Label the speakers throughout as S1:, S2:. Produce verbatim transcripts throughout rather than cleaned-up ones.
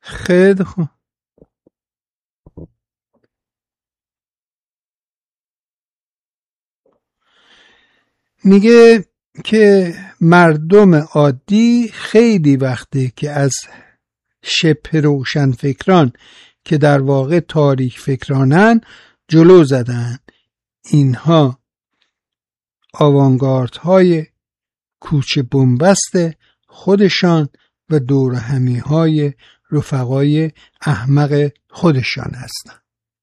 S1: خیلی خوب. میگه که مردم عادی خیلی وقته که از شبه روشن فکران که در واقع تاریک فکرانن جلو زدن. اینها آوانگاردهای کوچه بنبست خودشان و دور همی های رفقای احمق خودشان هستند.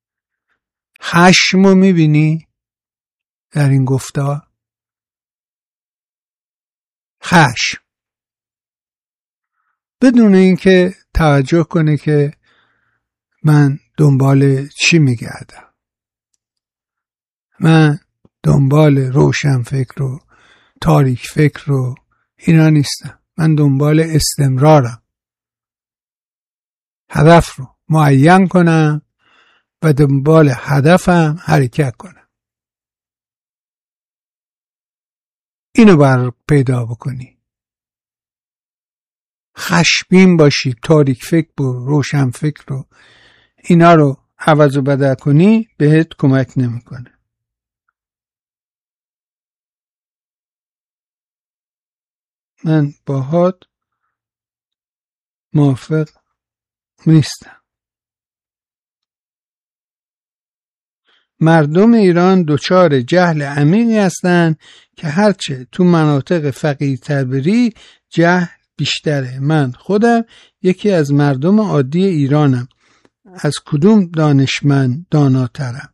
S1: خشمو میبینی در این گفتار؟ خشم بدون اینکه توجه کنه که من دنبال چی میگردم. من دنبال روشن فکر و تاریک فکر و اینا نیستم. من دنبال استمرارم. هدف رو معین کنم و دنبال هدفم حرکت کنم. اینو بر پیدا بکنی. خشمگین باشی، تاریک فکر و روشن فکر رو اینا رو عوض و بدل کنی بهت کمک نمیکنه. من باهات موافق نیستم. مردم ایران دچار جهل عمیقی هستند که هرچه تو مناطق فقیرتر بری جهل بیشتره. من خودم یکی از مردم عادی ایرانم. از کدوم دانشمند داناترم؟